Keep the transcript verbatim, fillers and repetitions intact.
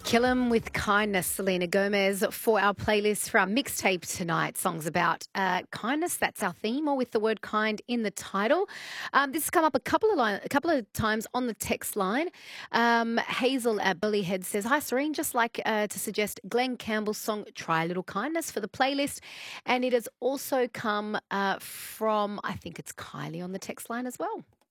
Kill 'em with kindness, Selena Gomez, for our playlist for our mixtape tonight. Songs about uh, kindness. That's our theme, or with the word kind in the title. Um, this has come up a couple of line, a couple of times on the text line. Um, Hazel at Bullyhead says, "Hi, Serene. Just like uh, to suggest Glenn Campbell's song "Try a Little Kindness" for the playlist," and it has also come uh, from I think it's Kylie on the text line as well.